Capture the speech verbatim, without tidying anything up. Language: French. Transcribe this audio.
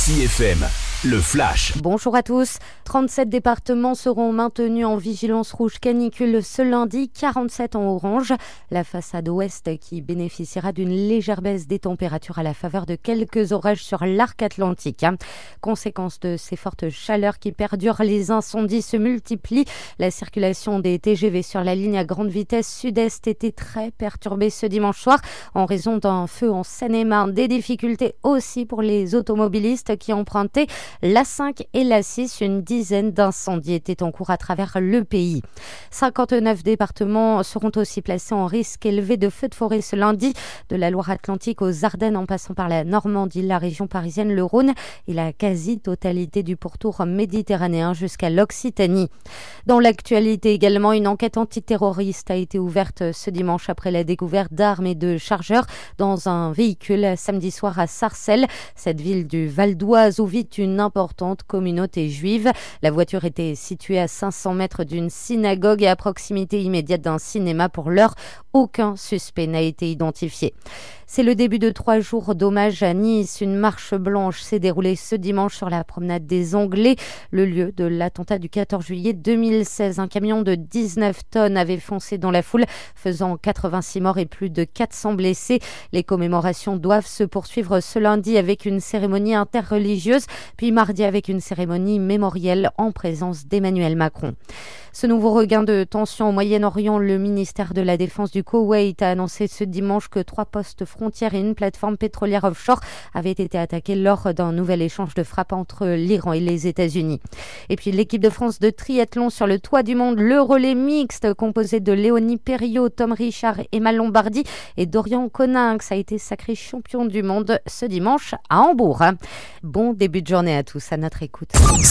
Ici F M, le flash. Bonjour à tous. trente-sept départements seront maintenus en vigilance rouge canicule ce lundi, quarante-sept en orange. La façade ouest qui bénéficiera d'une légère baisse des températures à la faveur de quelques orages sur l'arc atlantique. Conséquence de ces fortes chaleurs qui perdurent, les incendies se multiplient. La circulation des T G V sur la ligne à grande vitesse sud-est était très perturbée ce dimanche soir en raison d'un feu en Seine-et-Marne. Des difficultés aussi pour les automobilistes qui empruntaient l'A cinq et l'A six. Une dizaine d'incendies étaient en cours à travers le pays. cinquante-neuf départements seront aussi placés en risque élevé de feux de forêt ce lundi, de la Loire-Atlantique aux Ardennes en passant par la Normandie, la région parisienne, le Rhône et la quasi-totalité du pourtour méditerranéen jusqu'à l'Occitanie. Dans l'actualité également, une enquête antiterroriste a été ouverte ce dimanche après la découverte d'armes et de chargeurs dans un véhicule samedi soir à Sarcelles, cette ville du Val d'Oise où vit une importante communauté juive. La voiture était située à cinq cents mètres d'une synagogue et à proximité immédiate d'un cinéma. Pour l'heure, aucun suspect n'a été identifié. C'est le début de trois jours d'hommage à Nice. Une marche blanche s'est déroulée ce dimanche sur la promenade des Anglais, le lieu de l'attentat du quatorze juillet deux mille seize. Un camion de dix-neuf tonnes avait foncé dans la foule, faisant quatre-vingt-six morts et plus de quatre cents blessés. Les commémorations doivent se poursuivre ce lundi avec une cérémonie interreligieuse, puis mardi avec une cérémonie mémorielle en présence d'Emmanuel Macron. Ce nouveau regain de tension au Moyen-Orient, le ministère de la Défense du Koweït a annoncé ce dimanche que trois postes frontières et une plateforme pétrolière offshore avaient été attaqués lors d'un nouvel échange de frappes entre l'Iran et les États-Unis. Et puis l'équipe de France de triathlon sur le toit du monde, le relais mixte composé de Léonie Perriot, Tom Richard, Emma Lombardi et Dorian Coninx a été sacré champion du monde ce dimanche à Hambourg. Bon début de journée à tous, à notre écoute.